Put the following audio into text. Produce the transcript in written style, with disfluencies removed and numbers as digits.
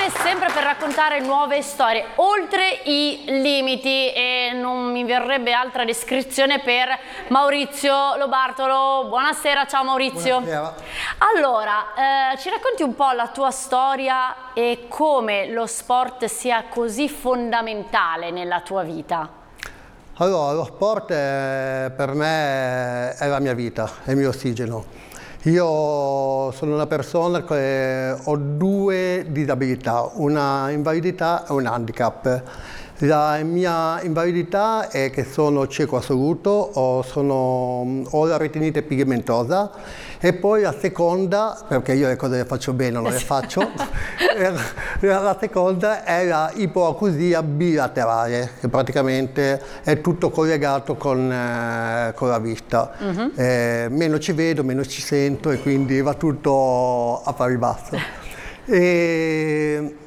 come sempre per raccontare nuove storie, oltre i limiti, e non mi verrebbe altra descrizione per Maurizio Lobartolo. Buonasera, ciao Maurizio. Buonasera. Allora, ci racconti un po' la tua storia e come lo sport sia così fondamentale nella tua vita? Allora, lo sport per me è la mia vita, è il mio ossigeno. Io sono una persona che ho due disabilità, una invalidità e un handicap. La mia invalidità è che sono cieco assoluto, ho la retinite pigmentosa, e poi la seconda, perché io le cose le faccio bene, non le faccio, la seconda è la ipoacusia bilaterale, che praticamente è tutto collegato con la vista. Meno ci vedo, meno ci sento, e quindi va tutto a pari basso.